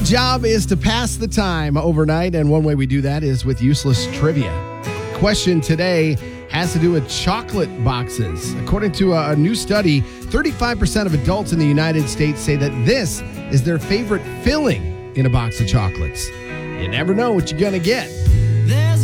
job is to pass the time overnight, and one way we do that is with useless trivia. Question today has to do with chocolate boxes. According to a new study, 35% of adults in the United States say that this is their favorite filling in a box of chocolates. You never know what you're going to get.